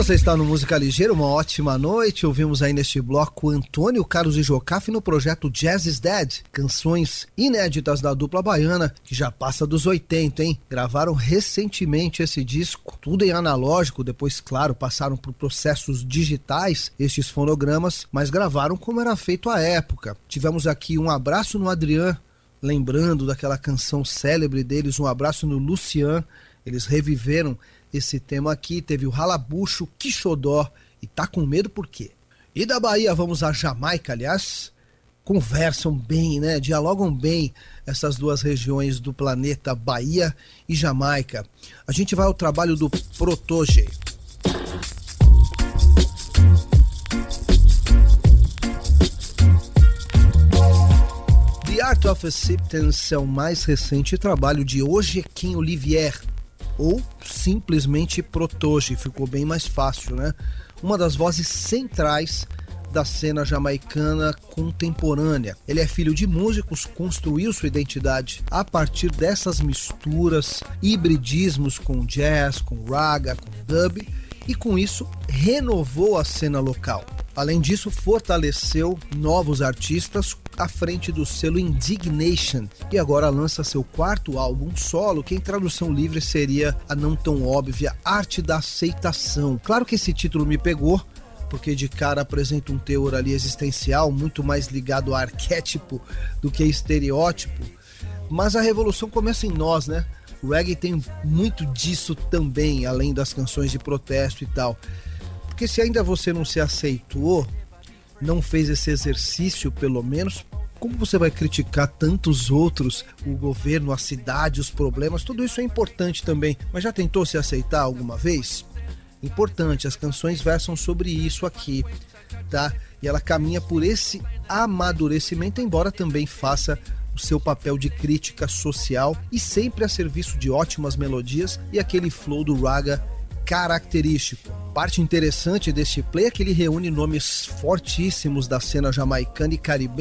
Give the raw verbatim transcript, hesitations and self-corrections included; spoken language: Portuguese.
Você está no Música Ligeira, uma ótima noite. Ouvimos aí neste bloco Antônio Carlos e Jocafe no projeto Jazz is Dead, canções inéditas da dupla baiana, que já passa dos oitenta, hein? Gravaram recentemente esse disco, tudo em analógico, depois, claro, passaram por processos digitais, estes fonogramas, mas gravaram como era feito à época. Tivemos aqui Um Abraço no Adrian, lembrando daquela canção célebre deles, Um Abraço no Lucian. Eles reviveram esse tema aqui. Teve o Ralabucho, Quixodó e Tá Com Medo Por Quê? E da Bahia vamos à Jamaica, aliás, conversam bem, né? Dialogam bem essas duas regiões do planeta, Bahia e Jamaica. A gente vai ao trabalho do Protoje. The Art of Acceptance é o mais recente trabalho de Ojequim Olivier, ou simplesmente Protoje, ficou bem mais fácil, né? Uma das vozes centrais da cena jamaicana contemporânea. Ele é filho de músicos, construiu sua identidade a partir dessas misturas, hibridismos com jazz, com raga, com dub, e com isso renovou a cena local. Além disso, fortaleceu novos artistas à frente do selo Indignation e agora lança seu quarto álbum solo, que em tradução livre seria a não tão óbvia Arte da Aceitação. Claro que esse título me pegou, porque de cara apresenta um teor ali existencial muito mais ligado a arquétipo do que a estereótipo, mas a revolução começa em nós, né? O reggae tem muito disso também, além das canções de protesto e tal. Porque se ainda você não se aceitou, não fez esse exercício pelo menos, como você vai criticar tantos outros, o governo, a cidade, os problemas? Tudo isso é importante também, mas já tentou se aceitar alguma vez? Importante, as canções versam sobre isso aqui, tá? E ela caminha por esse amadurecimento, embora também faça o seu papel de crítica social e sempre a serviço de ótimas melodias e aquele flow do raga característico. Parte interessante deste play é que ele reúne nomes fortíssimos da cena jamaicana e caribenha